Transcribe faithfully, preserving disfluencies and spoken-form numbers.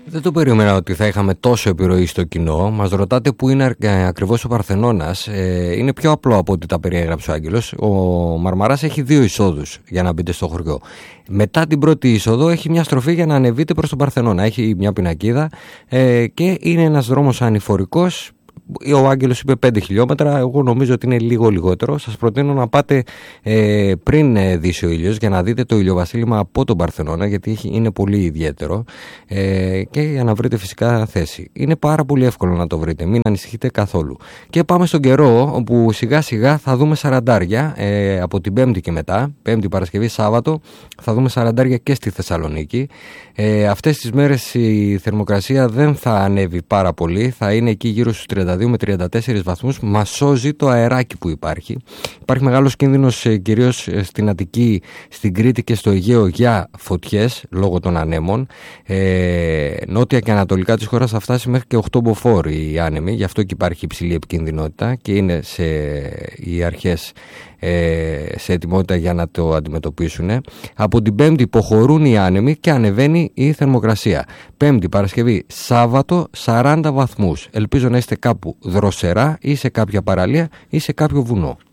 Δεν το περίμενα ότι θα είχαμε τόσο επιρροή στο κοινό. Μας ρωτάτε που είναι ακριβώς ο Παρθενώνας. Ε, είναι πιο απλό από ό,τι τα περιέγραψε ο Άγγελος. Ο Μαρμαράς έχει δύο εισόδους για να μπείτε στο χωριό. Μετά την πρώτη είσοδο έχει μια στροφή για να ανεβείτε προς τον Παρθενώνα. Έχει μια πινακίδα ε, και είναι ένας δρόμος ανηφορικός. Ο Άγγελος είπε πέντε χιλιόμετρα, εγώ νομίζω ότι είναι λίγο λιγότερο. Σας προτείνω να πάτε ε, πριν ε, δύσει ο ήλιος για να δείτε το ηλιοβασίλεμα από τον Παρθενώνα, γιατί έχει, είναι πολύ ιδιαίτερο ε, και για να βρείτε φυσικά θέση. Είναι πάρα πολύ εύκολο να το βρείτε, μην ανησυχείτε καθόλου. Και πάμε στον καιρό, όπου σιγά σιγά θα δούμε σαραντάρια ε, από την Πέμπτη και μετά, Πέμπτη, Παρασκευή, Σάββατο, θα δούμε σαραντάρια και στη Θεσσαλονίκη. Ε, αυτές τις μέρες η θερμοκρασία δεν θα ανέβει πάρα πολύ, θα είναι εκεί γύρω στους τριάντα δύο με τριάντα τέσσερις βαθμούς. Μας σώζει το αεράκι που υπάρχει. Υπάρχει μεγάλος κίνδυνος ε, κυρίως στην Αττική, στην Κρήτη και στο Αιγαίο για φωτιές λόγω των ανέμων. Ε, νότια και ανατολικά της χώρας θα φτάσει μέχρι και οκτώ μποφόρ οι άνεμοι, γι' αυτό και υπάρχει υψηλή επικινδυνότητα και είναι σε, οι αρχές σε ετοιμότητα για να το αντιμετωπίσουν. Από την Πέμπτη υποχωρούν οι άνεμοι και ανεβαίνει η θερμοκρασία. Πέμπτη, Παρασκευή, Σάββατο σαράντα βαθμούς. Ελπίζω να είστε κάπου δροσερά ή σε κάποια παραλία ή σε κάποιο βουνό.